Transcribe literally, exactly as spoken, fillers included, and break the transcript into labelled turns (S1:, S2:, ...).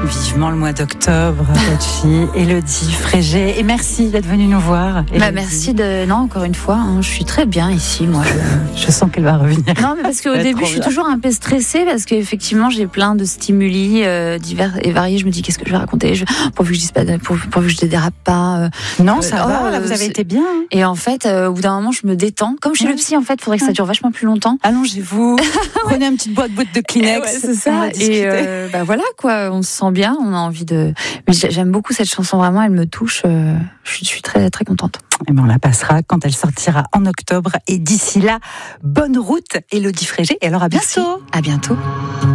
S1: vivement le mois d'octobre, votre fille, Élodie Frégé. Et merci d'être venue nous voir.
S2: Bah, merci de. Non, encore une fois, hein, je suis très bien ici, moi. Je,
S1: je sens qu'elle va revenir.
S2: Non, mais parce qu'au début, je suis toujours un peu stressée parce qu'effectivement, j'ai plein de stimuli euh, divers et variés. Je me dis, qu'est-ce que je vais raconter je... Pourvu que je dise pas, pourvu, pourvu que je ne dérape pas. Euh...
S1: Non, ça euh, va. Oh, là, vous avez été bien. Hein.
S2: Et en fait, euh, au bout d'un moment, je me détends. Comme chez ouais. le psy, en fait, il faudrait que ça dure vachement plus longtemps.
S1: Allongez-vous. Prenez une petite boîte de Kleenex.
S2: Ouais, c'est ça. Et euh, bah voilà, quoi. On se sent bien. On a envie de. Mais j'aime beaucoup cette chanson. Vraiment, elle me touche. Euh, je, suis, je suis très, très contente.
S1: Et ben on la passera quand elle sortira en octobre. Et d'ici là, bonne route, Élodie Frégé. Et alors à bientôt.
S2: Merci. À bientôt.